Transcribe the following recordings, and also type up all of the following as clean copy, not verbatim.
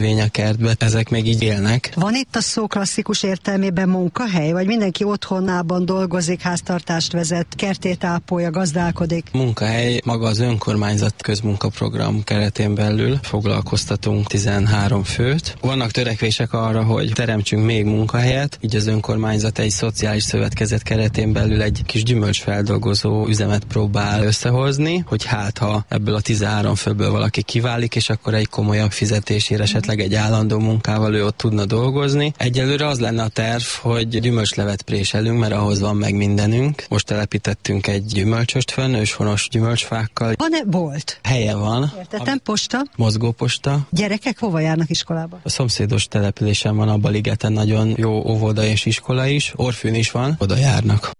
növénykertbe, ezek még így élnek. Van itt a szó klasszikus értelmében munkahely, vagy mindenki otthonában dolgozik, háztartást vezet, kertét ápolja, gazdálkodik? Munkahely, maga az önkormányzat közmunkaprogram keretén belül foglalkoztatunk 13 főt. Vannak törekvések arra, hogy teremtsünk még munkahelyet, így az önkormányzat egy szociális szövetkezet keretén belül egy kis gyümölcsfeldolgozó üzemet próbál összehozni, hogy hát ha ebből a 13 főből valaki kiválik, és akkor egy komolyabb fizetésére, esetleg egy állandó munkával ő ott tudna dolgozni. Egyelőre az lenne a terv, hogy gyümölcslevet préselünk, mert ahhoz van meg mindenünk. Most telepítettünk egy gyümölcsöst fönn, őshonos gyümölcsfákkal. Van-e bolt? Helye van. Értettem, posta? Mozgóposta. Gyerekek hova járnak iskolába? A szomszédos településen van, a Baligeten nagyon jó óvoda és iskola is. Orfűn is van, oda járnak.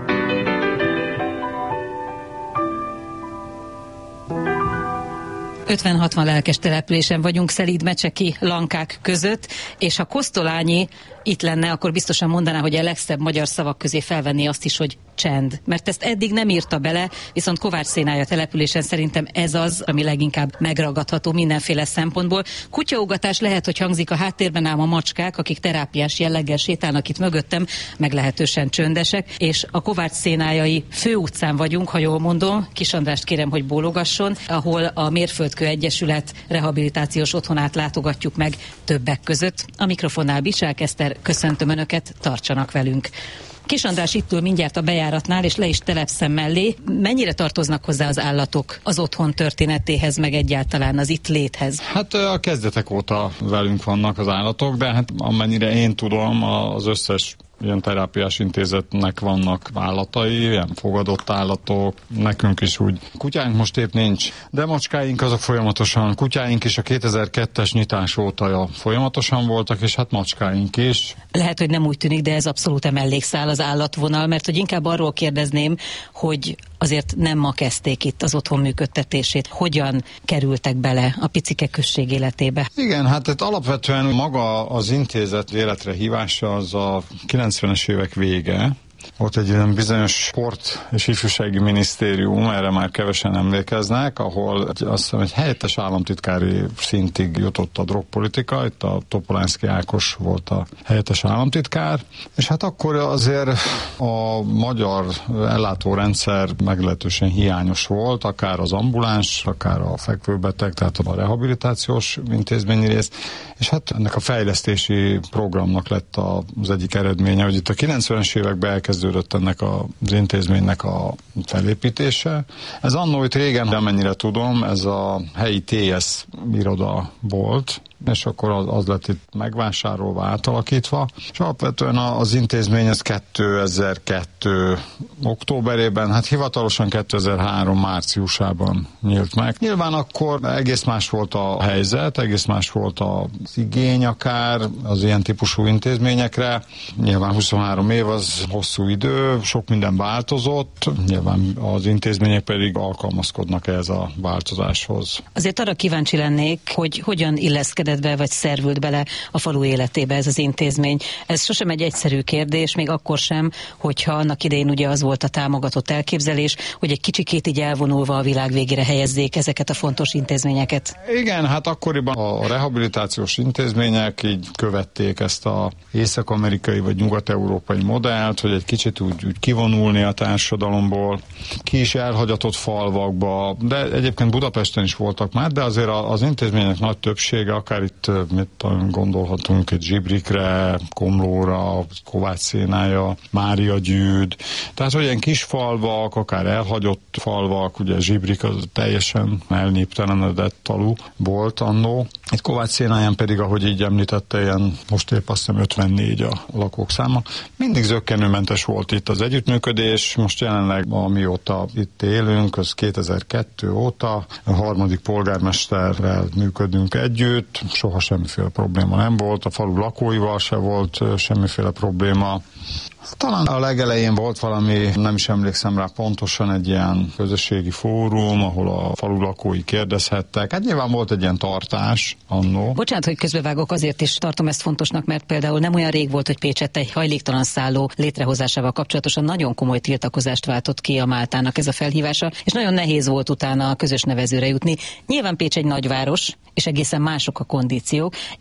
50-60 lelkes településen vagyunk Szelíd-Mecseki Lankák között, és ha Kosztolányi itt lenne, akkor biztosan mondaná, hogy a legszebb magyar szavak közé felvenni azt is, hogy csend. Mert ezt eddig nem írta bele, viszont Kovács-Szénája településen szerintem ez az, ami leginkább megragadható mindenféle szempontból. Kutyaugatás lehet, hogy hangzik a háttérben, ám a macskák, akik terápiás jelleggel sétálnak itt mögöttem, meglehetősen csöndesek, és a Kovács-Szénájai főutcán vagyunk, ha jól mondom, Kis Andrást kérem, hogy bólogasson, ahol a Mérföldkő Egyesület rehabilitációs otthonát látogatjuk meg többek között. A mikrofonnál Bicsák Eszter, köszöntöm Önöket, tartsanak velünk. Kis András itt ül mindjárt a bejáratnál, és le is telepszem mellé. Mennyire tartoznak hozzá az állatok az otthon történetéhez, meg egyáltalán az itt léthez? Hát a kezdetek óta velünk vannak az állatok, de hát amennyire én tudom, az összes ilyen terápiás intézetnek vannak állatai, ilyen fogadott állatok, nekünk is úgy. Kutyánk most épp nincs, de macskáink azok folyamatosan, kutyáink is a 2002-es nyitás óta folyamatosan voltak, és hát macskáink is. Lehet, hogy nem úgy tűnik, de ez abszolút mellékszál az állatvonal, mert hogy inkább arról kérdezném, hogy azért nem ma kezdték itt az otthon működtetését. Hogyan kerültek bele a picike község életébe? Igen, hát alapvetően maga az intézet életre hívása az a 90-es évek vége. Ott egy ilyen bizonyos sport és ifjúsági minisztérium, erre már kevesen emlékeznek, ahol azt hiszem egy helyettes államtitkári szintig jutott a drogpolitika, itt a Topolánszky Ákos volt a helyettes államtitkár, és hát akkor azért a magyar ellátórendszer meglehetősen hiányos volt, akár az ambuláns, akár a fekvőbeteg, tehát a rehabilitációs intézményi rész, és hát ennek a fejlesztési programnak lett az egyik eredménye, hogy itt a 90-es években elkezdődött ennek az intézménynek a felépítése. Ez annó itt régen, amennyire tudom, ez a helyi TS iroda volt, és akkor az lett itt megvásárolva, átalakítva, és alapvetően az intézmény ez 2002. októberében, hát hivatalosan 2003. márciusában nyílt meg. Nyilván akkor egész más volt a helyzet, egész más volt az igény akár az ilyen típusú intézményekre. Nyilván 23 év az hosszú idő, sok minden változott, nyilván az intézmények pedig alkalmazkodnak ehhez a változáshoz. Azért arra kíváncsi lennék, hogy hogyan illeszkedett be, vagy szervült bele a falu életébe ez az intézmény. Ez sosem egy egyszerű kérdés, még akkor sem, hogyha annak idején ugye az volt a támogatott elképzelés, hogy egy kicsikét így elvonulva a világ végére helyezzék ezeket a fontos intézményeket. Igen, hát akkoriban a rehabilitációs intézmények így követték ezt az észak-amerikai vagy nyugat-európai modellt, hogy egy kicsit úgy kivonulni a társadalomból, kis elhagyatott falvakba, de egyébként Budapesten is voltak már, de azért az intézmények nagy többsége, akár itt gondolhatunk egy Zsibrikre, Komlóra, Kovács-Szénája, Máriagyűd, tehát olyan kis falvak, akár elhagyott falvak, ugye Zsibrik az teljesen elnéptelenedett falu volt annó. Itt Kovács-Szénáján pedig, ahogy így említette, ilyen most épp azt hiszem 54 a lakók száma. Mindig zökkenőmentes volt itt az együttműködés, most jelenleg amióta itt élünk, az 2002 óta, a harmadik polgármesterrel működünk együtt, soha semmiféle probléma nem volt, a falu lakóival se volt semmiféle probléma. Talán a legelején volt valami, nem is emlékszem rá pontosan, egy ilyen közösségi fórum, ahol a falu lakói kérdezhettek. Hát nyilván volt egy ilyen tartás annó. Bocsánat, hogy közbevágok, azért is tartom ezt fontosnak, mert például nem olyan rég volt, hogy Pécsett egy hajléktalan szálló létrehozásával kapcsolatosan nagyon komoly tiltakozást váltott ki a Máltának ez a felhívása, és nagyon nehéz volt utána a közös nevezőre jutni. Nyilván Pécs egy nagyváros, és egészen mások a kondíciók.